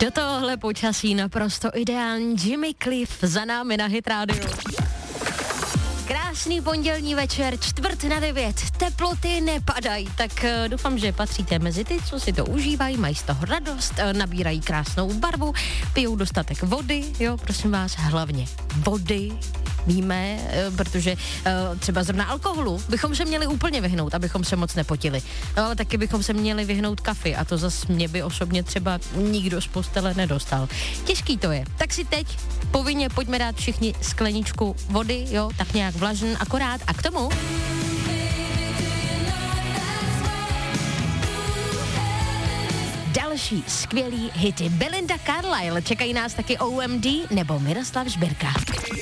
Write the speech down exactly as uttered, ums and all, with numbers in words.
Do tohohle počasí naprosto ideální Jimmy Cliff za námi na Hit Radio. Krásný pondělní večer, čtvrt na devět, teploty nepadají, tak uh, doufám, že patříte mezi ty, co si to užívají, mají z toho radost, uh, nabírají krásnou barvu, pijou dostatek vody, jo, prosím vás, hlavně vody, víme, uh, protože uh, třeba zrovna alkoholu bychom se měli úplně vyhnout, abychom se moc nepotili. No, taky bychom se měli vyhnout kafi a to zas mě by osobně třeba nikdo z postele nedostal. Těžký to je. Tak si teď povinně pojďme dát všichni skleničku vody, jo, tak nějak vlažen akorát a k tomu další skvělý hity. Belinda Carlisle, čekají nás taky O M D nebo Miroslav Žbirka.